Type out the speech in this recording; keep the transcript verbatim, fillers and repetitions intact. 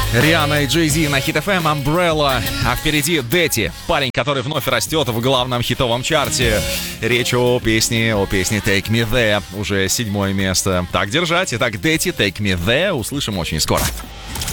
Риhanna и Джей Зи на Hit эф эм, Umbrella. А впереди Дэти, парень, который вновь растет в главном хитовом чарте. Речь о песне, о песне Take Me There, уже седьмое место. Так держать. Итак, Дэти, Take Me There услышим очень скоро.